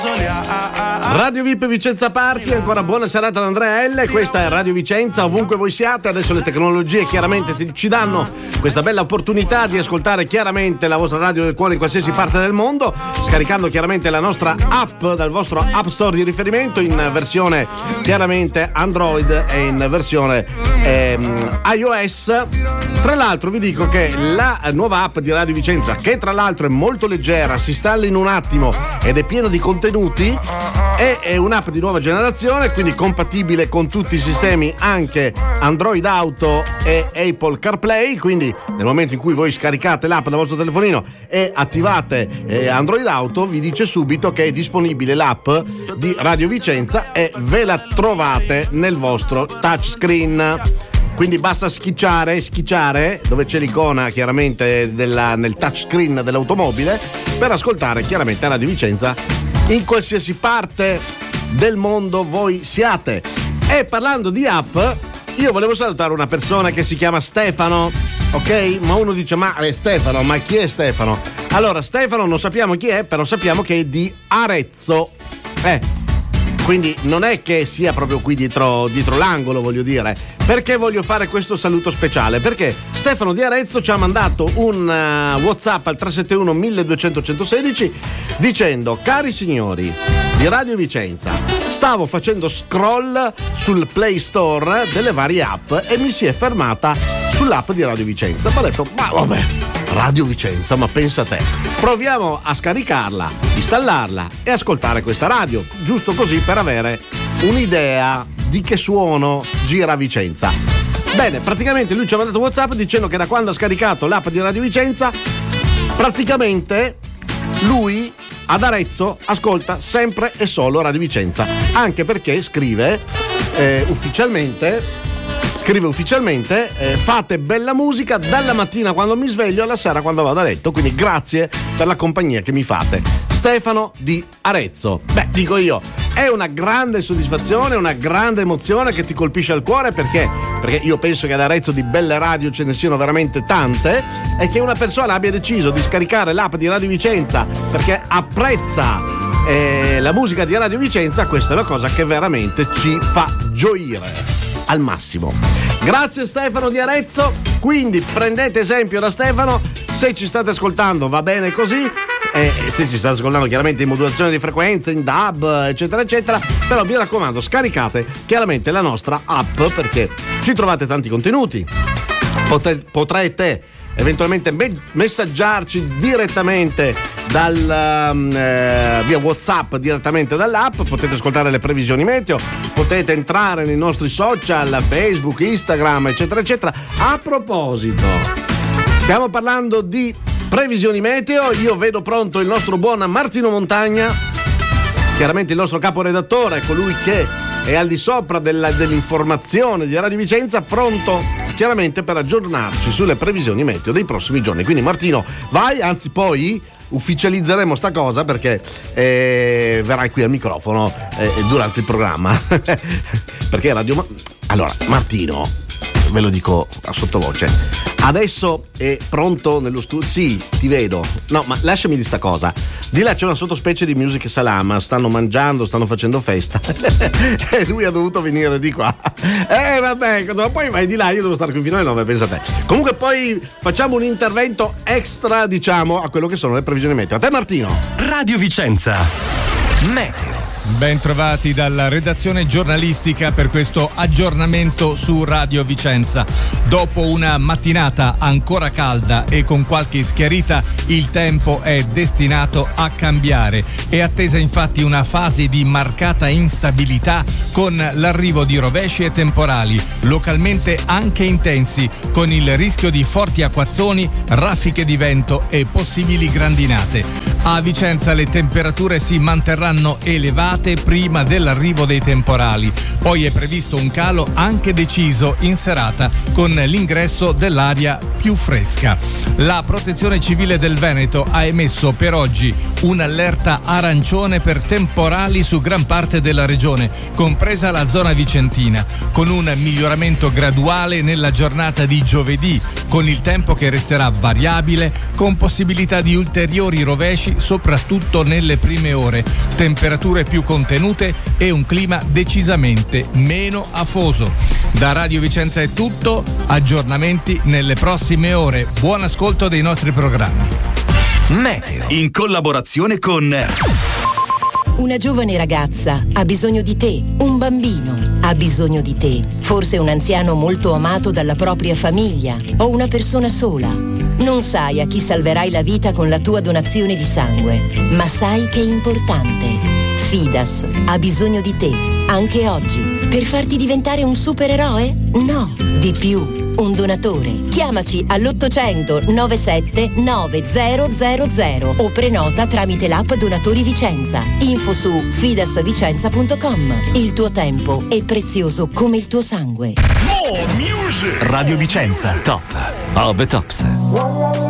Radio VIP Vicenza Party, ancora buona serata da Andrea L. Questa è Radio Vicenza, ovunque voi siate. Adesso le tecnologie chiaramente ci danno questa bella opportunità di ascoltare chiaramente la vostra radio del cuore in qualsiasi parte del mondo, scaricando chiaramente la nostra app dal vostro App Store di riferimento in versione chiaramente Android e in versione iOS. Tra l'altro vi dico che la nuova app di Radio Vicenza, che tra l'altro è molto leggera, si installa in un attimo ed è piena di contenuti, è un'app di nuova generazione, quindi compatibile con tutti i sistemi, anche Android Auto e Apple CarPlay. Quindi nel momento in cui voi scaricate l'app dal vostro telefonino e attivate Android Auto, vi dice subito che è disponibile l'app di Radio Vicenza e ve la trovate nel vostro touchscreen. Quindi basta schicciare dove c'è l'icona chiaramente nel touchscreen dell'automobile per ascoltare chiaramente Radio Vicenza in qualsiasi parte del mondo voi siate. E parlando di app, io volevo salutare una persona che si chiama Stefano, ok? Ma uno dice, ma è Stefano, ma chi è Stefano? Allora, Stefano non sappiamo chi è, però sappiamo che è di Arezzo. Quindi non è che sia proprio qui dietro l'angolo, voglio dire. Perché voglio fare questo saluto speciale? Perché Stefano di Arezzo ci ha mandato un WhatsApp al 371 1200 116 dicendo: cari signori di Radio Vicenza, stavo facendo scroll sul Play Store delle varie app e mi si è fermata sull'app di Radio Vicenza. Ma ho detto, ma vabbè, Radio Vicenza, ma pensa te, proviamo a scaricarla, installarla e ascoltare questa radio, giusto così per avere un'idea di che suono gira a Vicenza. Bene, praticamente lui ci ha mandato WhatsApp dicendo che da quando ha scaricato l'app di Radio Vicenza, praticamente lui ad Arezzo ascolta sempre e solo Radio Vicenza, anche perché scrive ufficialmente fate bella musica dalla mattina quando mi sveglio alla sera quando vado a letto, quindi grazie per la compagnia che mi fate. Stefano di Arezzo. Beh, dico io, è una grande soddisfazione, una grande emozione che ti colpisce al cuore, perché io penso che ad Arezzo di belle radio ce ne siano veramente tante, e che una persona abbia deciso di scaricare l'app di Radio Vicenza perché apprezza la musica di Radio Vicenza. Questa è una cosa che veramente ci fa gioire al massimo. Grazie Stefano di Arezzo. Quindi prendete esempio da Stefano, se ci state ascoltando va bene così, se ci state ascoltando chiaramente in modulazione di frequenza, in DAB eccetera eccetera, però mi raccomando scaricate chiaramente la nostra app, perché ci trovate tanti contenuti, potrete eventualmente messaggiarci direttamente via WhatsApp, direttamente dall'app, potete ascoltare le previsioni meteo, potete entrare nei nostri social, Facebook, Instagram eccetera eccetera. A proposito, stiamo parlando di previsioni meteo, io vedo pronto il nostro buon Martino Montagna, chiaramente il nostro caporedattore, colui che è al di sopra dell'informazione di Radio Vicenza, pronto chiaramente per aggiornarci sulle previsioni meteo dei prossimi giorni. Quindi Martino, vai, anzi poi ufficializzeremo sta cosa perché verrai qui al microfono durante il programma perché allora Martino, ve lo dico a sottovoce, adesso è pronto nello studio. Sì, ti vedo. No, ma lasciami di sta cosa. Di là c'è una sottospecie di Music Salama, stanno mangiando, stanno facendo festa e lui ha dovuto venire di qua. Vabbè, poi vai di là, io devo stare qui fino alle 9, pensa te. Comunque poi facciamo un intervento extra, diciamo, a quello che sono le previsioni meteo. A te Martino. Radio Vicenza Meteo. Ben trovati dalla redazione giornalistica per questo aggiornamento su Radio Vicenza. Dopo una mattinata ancora calda e con qualche schiarita, il tempo è destinato a cambiare. È attesa infatti una fase di marcata instabilità con l'arrivo di rovesci e temporali, localmente anche intensi, con il rischio di forti acquazzoni, raffiche di vento e possibili grandinate. A Vicenza le temperature si manterranno elevate tonnellate prima dell'arrivo dei temporali. Poi è previsto un calo anche deciso in serata con l'ingresso dell'aria più fresca. La Protezione Civile del Veneto ha emesso per oggi un'allerta arancione per temporali su gran parte della regione, compresa la zona vicentina, con un miglioramento graduale nella giornata di giovedì, con il tempo che resterà variabile, con possibilità di ulteriori rovesci soprattutto nelle prime ore, temperature più contenute e un clima decisamente meno afoso. Da Radio Vicenza è tutto, aggiornamenti nelle prossime ore. Buon ascolto dei nostri programmi. Meteo, in collaborazione con... Una giovane ragazza ha bisogno di te, un bambino ha bisogno di te, forse un anziano molto amato dalla propria famiglia o una persona sola. Non sai a chi salverai la vita con la tua donazione di sangue, ma sai che è importante. Fidas ha bisogno di te, anche oggi, per farti diventare un supereroe? No, di più. Un donatore. Chiamaci all'800 97 9000 o prenota tramite l'app Donatori Vicenza. Info su fidasvicenza.com. Il tuo tempo è prezioso come il tuo sangue. Radio Vicenza, top of the tops.